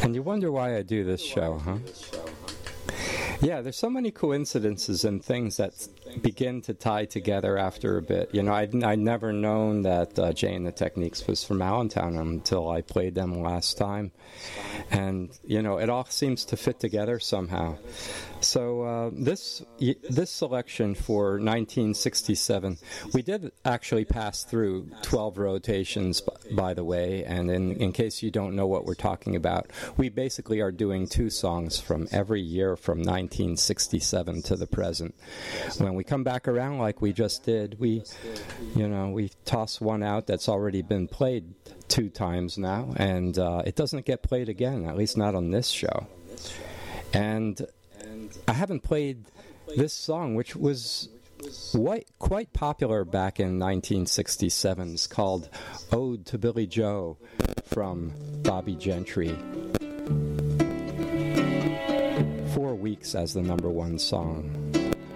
And you wonder why I do this show, huh? Yeah, there's so many coincidences and things that begin to tie together after a bit. You know, I'd never known that Jay and the Techniques was from Allentown until I played them last time. And, you know, it all seems to fit together somehow. So this selection for 1967, we did actually pass through 12 rotations, by the way, and in case you don't know what we're talking about, we basically are doing 2 songs from every year from 1967 to the present. When we come back around like we just did, we toss one out that's already been played 2 times now, and it doesn't get played again, at least not on this show. And I haven't played this song, which was quite popular back in 1967. It's called Ode to Billy Joe from Bobby Gentry. 4 weeks as the #1 song.